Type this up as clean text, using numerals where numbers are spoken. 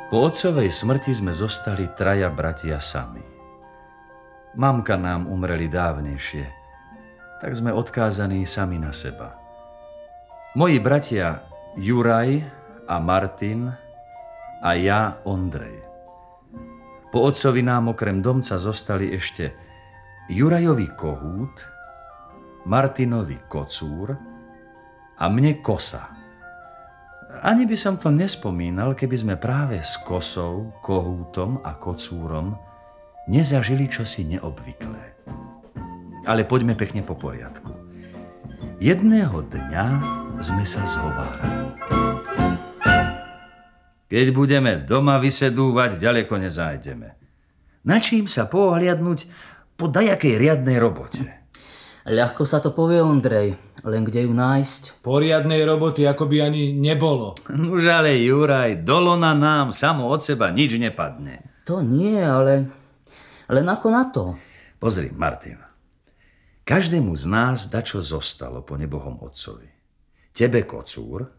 Po otcovej smrti sme zostali traja bratia sami. Mamka nám umreli dávnejšie, tak sme odkázaní sami na seba. Moji bratia Juraj a Martin a ja Ondrej. Po otcovi nám okrem domca zostali ešte Jurajovi kohút, Martinovi kocúr a mne kosa. Ani by som to nespomínal, keby sme práve s kosou, kohútom a kocúrom nezažili čosi neobvyklé. Ale poďme pekne po poriadku. Jedného dňa sme sa zhovárali. Keď budeme doma vysedúvať, ďaleko nezájdeme. Načím sa pohliadnúť po dajakej riadnej robote. Ľahko sa to povie, Ondrej, len kde ju nájsť? Poriadnej roboty ako by ani nebolo. Už ale Juraj, do lona nám samo od seba nič nepadne. To nie, ale len ako na to? Pozri, Martin. Každému z nás dačo zostalo po nebohom otcovi. Tebe kocúr,